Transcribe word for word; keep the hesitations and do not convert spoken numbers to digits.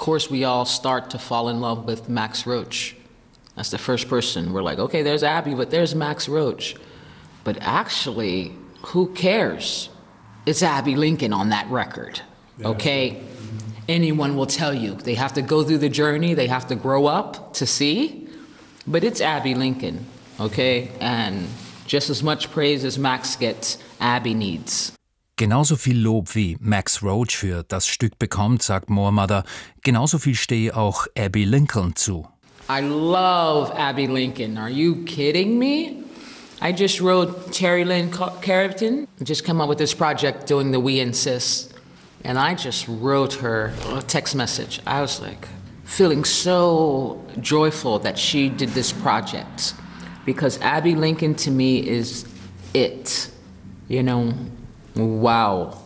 course, we all start to fall in love with Max Roach. That's the first person. We're like, okay, there's Abby, but there's Max Roach. But actually, who cares? It's Abby Lincoln on that record, okay? Anyone will tell you. They have to go through the journey. They have to grow up to see. But it's Abby Lincoln, okay? And just as much praise as Max gets, Abby needs. Genauso viel Lob wie Max Roach für das Stück bekommt, sagt Moor Mother, genauso viel stehe auch Abby Lincoln zu. I love Abby Lincoln. Are you kidding me? I just wrote Terry Lynn Carrington, just come up with this project doing the We Insist. And I just wrote her a text message. I was like feeling so joyful that she did this project. Because Abby Lincoln to me is it. You know, wow.